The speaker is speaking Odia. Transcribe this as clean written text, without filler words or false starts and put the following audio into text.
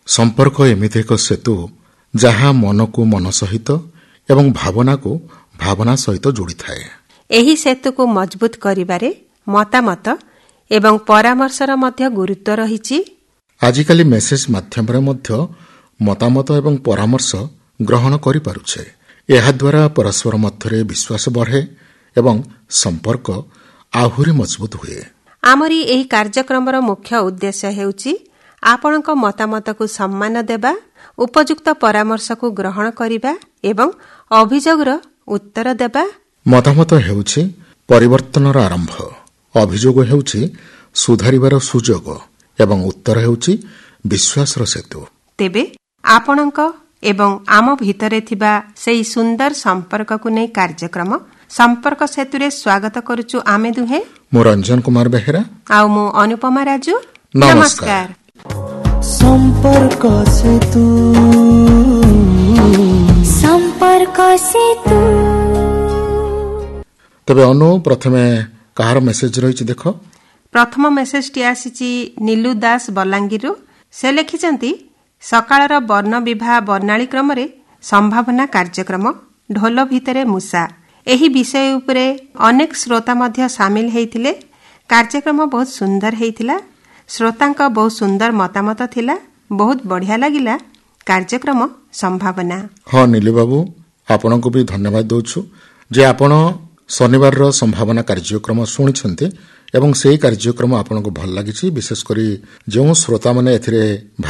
ସମ୍ପର୍କ ଏମିତି ଏକ ସେତୁ ଯାହା ମନକୁ ମନ ସହିତ ଏବଂ ଭାବନାକୁ ଭାବନା ସହିତ ଯୋଡ଼ିଥାଏ। ଏହି ସେତୁକୁ ମଜବୁତ କରିବାରେ ମତାମତ ଏବଂ ପରାମର୍ଶର ମଧ୍ୟ ଗୁରୁତ୍ୱ ରହିଛି। ଆଜିକାଲି ମେସେଜ ମାଧ୍ୟମରେ ମଧ୍ୟ ମତାମତ ଏବଂ ପରାମର୍ଶ ଗ୍ରହଣ କରିପାରୁଛେ। ଏହାଦ୍ୱାରା ପରସ୍ପର ମଧ୍ୟରେ ବିଶ୍ୱାସ ବଢ଼େ ଏବଂ ସମ୍ପର୍କ ଆହୁରି ମଜବୁତ ହୁଏ। ଆମରି ଏହି କାର୍ଯ୍ୟକ୍ରମର ମୁଖ୍ୟ ଉଦ୍ଦେଶ୍ୟ ହେଉଛି ଆପଣଙ୍କ ମତାମତକୁ ସମ୍ମାନ ଦେବା, ଉପଯୁକ୍ତ ପରାମର୍ଶକୁ ଗ୍ରହଣ କରିବା ଏବଂ ଅଭିଯୋଗର ଉତ୍ତର ଦେବା। ମତାମତ ହେଉଛି ପରିବର୍ତ୍ତନର ଆରମ୍ଭ, ଅଭିଯୋଗ ହେଉଛି ସୁଧାରିବାର ସୁଯୋଗ ଏବଂ ଉତ୍ତର ହେଉଛି ବିଶ୍ୱାସର ସେତୁ। ତେବେ ଆପଣଙ୍କ ଏବଂ ଆମ ଭିତରେ ଥିବା ସେହି ସୁନ୍ଦର ସମ୍ପର୍କକୁ ନେଇ କାର୍ଯ୍ୟକ୍ରମ ସମ୍ପର୍କ ସେତୁରେ ସ୍ୱାଗତ କରୁଛୁ ଆମେ ଦୁହେଁ। ମୁଁ ରଞ୍ଜନ କୁମାର ବେହେରା ଆଉ ମୁଁ ଅନୁପମା ରାଜୁ। ନମସ୍କାର। ସମ୍ପର୍କ ସେତୁ, ସମ୍ପର୍କ ସେତୁ। ତେବେ ଅନୁ, ପ୍ରଥମେ କାହାର ମେସେଜ ରହିଛି ଦେଖ। ପ୍ରଥମ ମେସେଜଟି ଆସିଛି ନୀଲୁ ଦାସ ବଲାଙ୍ଗୀରରୁ। ସେ ଲେଖିଛନ୍ତି, ସକାଳର ବର୍ଣ୍ଣ ବିବାହ ବର୍ଣ୍ଣାଳୀ କ୍ରମରେ ସମ୍ଭାବନା କାର୍ଯ୍ୟକ୍ରମ ଢୋଲ ଭିତରେ ମୂଷା ଏହି ବିଷୟ ଉପରେ ଅନେକ ଶ୍ରୋତା ମଧ୍ୟ ସାମିଲ ହୋଇଥିଲେ। କାର୍ଯ୍ୟକ୍ରମ ବହୁତ ସୁନ୍ଦର ହୋଇଥିଲା। ଶ୍ରୋତାଙ୍କ ବହୁତ ସୁନ୍ଦର ମତାମତ ଥିଲା। ବହୁତ ବଢ଼ିଆ ଲାଗିଲା କାର୍ଯ୍ୟକ୍ରମ ସମ୍ଭାବନା। ହଁ ନୀଲୁ ବାବୁ, ଆପଣଙ୍କୁ ବି ଧନ୍ୟବାଦ ଦେଉଛୁ ଯେ ଆପଣ ଶନିବାରର ସମ୍ଭାବନା କାର୍ଯ୍ୟକ୍ରମ ଶୁଣିଛନ୍ତି ଏବଂ ସେହି କାର୍ଯ୍ୟକ୍ରମ ଆପଣଙ୍କୁ ଭଲ ଲାଗିଛି। ବିଶେଷ କରି ଯେଉଁ ଶ୍ରୋତାମାନେ ଏଥିରେ